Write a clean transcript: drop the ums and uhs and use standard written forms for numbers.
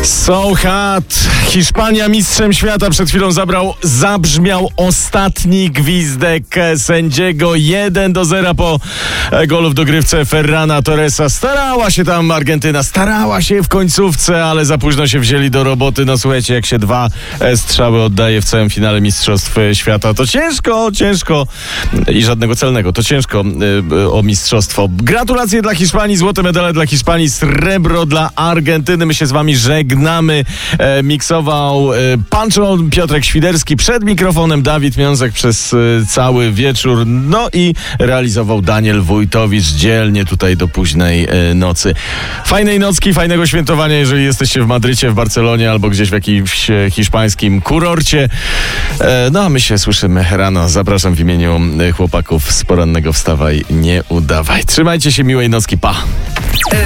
So hot. Hiszpania mistrzem świata. Przed chwilą zabrzmiał ostatni gwizdek sędziego. 1-0 po golu w dogrywce Ferrana Torresa. Starała się tam Argentyna, starała się w końcówce, ale za późno się wzięli do roboty. No słuchajcie, jak się 2 strzały oddaje w całym finale mistrzostw świata, to ciężko i żadnego celnego, to ciężko o mistrzostwo. Gratulacje dla Hiszpanii, złote medale dla Hiszpanii, srebro dla Argentyny. My się z wami żegnamy. Miksował Pancho Piotrek Świderski, przed mikrofonem Dawid Miązek przez cały wieczór, no i realizował Daniel Wójtowicz dzielnie tutaj do późnej nocy. Fajnej nocki, fajnego świętowania, jeżeli jesteście w Madrycie, w Barcelonie albo gdzieś w jakimś hiszpańskim kurorcie. No a my się słyszymy rano. Zapraszam w imieniu chłopaków z porannego Wstawaj, nie udawaj. Trzymajcie się, miłej nocki, pa!